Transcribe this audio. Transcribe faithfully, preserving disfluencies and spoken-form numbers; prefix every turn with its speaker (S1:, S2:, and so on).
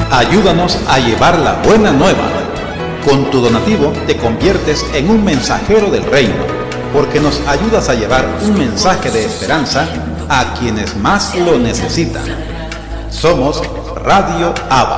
S1: Ayúdanos a llevar la buena nueva. Con tu donativo te conviertes en un mensajero del reino, porque nos ayudas a llevar un mensaje de esperanza a quienes más lo necesitan. Somos Radio Abba.